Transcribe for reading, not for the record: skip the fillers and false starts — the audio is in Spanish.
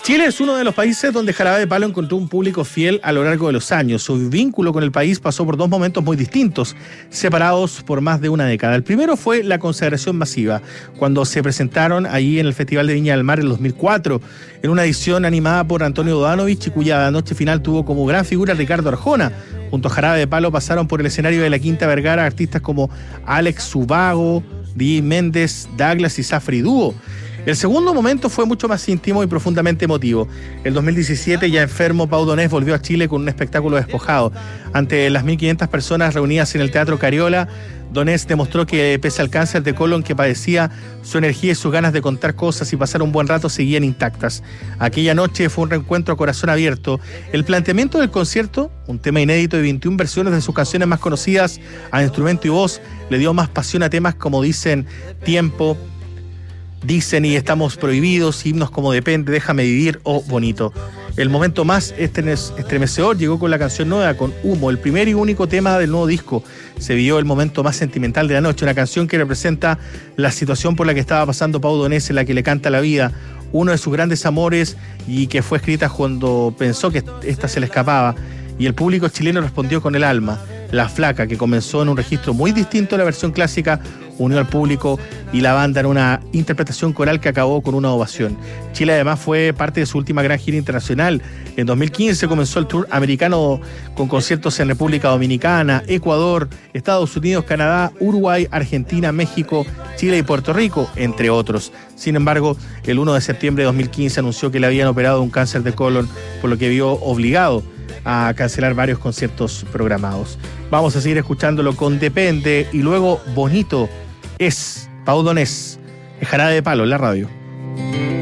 Chile es uno de los países donde Jarabe de Palo encontró un público fiel a lo largo de los años. Su vínculo con el país pasó por dos momentos muy distintos, separados por más de una década. El primero fue la consagración masiva, cuando se presentaron allí en el Festival de Viña del Mar en 2004, en una edición animada por Antonio Dodanovich y cuya noche final tuvo como gran figura Ricardo Arjona. Junto a Jarabe de Palo pasaron por el escenario de la Quinta Vergara artistas como Alex Zúbago, Di Méndez, Douglas y Safri Dúo. El segundo momento fue mucho más íntimo y profundamente emotivo. El 2017, ya enfermo, Pau Donés volvió a Chile con un espectáculo despojado. Ante las 1.500 personas reunidas en el Teatro Cariola, Donés demostró que, pese al cáncer de colon que padecía, su energía y sus ganas de contar cosas y pasar un buen rato seguían intactas. Aquella noche fue un reencuentro a corazón abierto. El planteamiento del concierto, un tema inédito de 21 versiones de sus canciones más conocidas a instrumento y voz, le dio más pasión a temas como Dicen, Tiempo, Dicen y Estamos Prohibidos, himnos como Depende, Déjame Vivir o Bonito. El momento más estremecedor llegó con la canción nueva, con Humo, el primer y único tema del nuevo disco. Se vio el momento más sentimental de la noche, una canción que representa la situación por la que estaba pasando Pau Donés, en la que le canta la vida, uno de sus grandes amores, y que fue escrita cuando pensó que esta se le escapaba. Y el público chileno respondió con el alma. La Flaca, que comenzó en un registro muy distinto a la versión clásica, unió al público y la banda en una interpretación coral que acabó con una ovación. Chile además fue parte de su última gran gira internacional. En 2015 comenzó el tour americano con conciertos en República Dominicana, Ecuador, Estados Unidos, Canadá, Uruguay, Argentina, México, Chile y Puerto Rico, entre otros. Sin embargo, el 1 de septiembre de 2015 anunció que le habían operado un cáncer de colon, por lo que vio obligado a cancelar varios conciertos programados. Vamos a seguir escuchándolo con Depende y luego Bonito es Pau Donés, Jarabe de Palo en la radio.